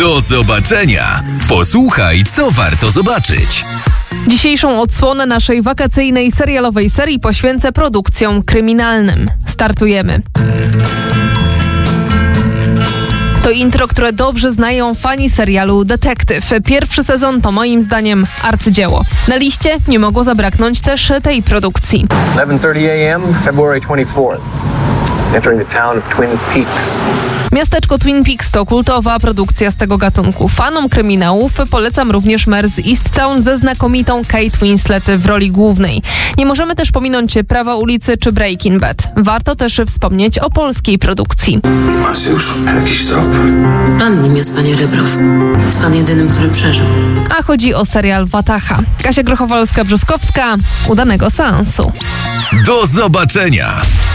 Do zobaczenia! Posłuchaj, co warto zobaczyć. Dzisiejszą odsłonę naszej wakacyjnej serialowej serii poświęcę produkcjom kryminalnym. Startujemy. To intro, które dobrze znają fani serialu Detektyw. Pierwszy sezon to moim zdaniem arcydzieło. Na liście nie mogło zabraknąć też tej produkcji. 11:30 a.m., February 24th. Entering the town of Twin Peaks. Miasteczko Twin Peaks to kultowa produkcja z tego gatunku. Fanom kryminałów polecam również Mare z Easttown ze znakomitą Kate Winslet w roli głównej. Nie możemy też pominąć Prawa ulicy czy Breaking Bad. Warto też wspomnieć o polskiej produkcji. Macie już jakiś trop? Pan nim jest, panie Rebrow. Jest pan jedynym, który przeżył. A chodzi o serial Wataha. Kasia Grochowalska-Brzoskowska. Udanego seansu. Do zobaczenia!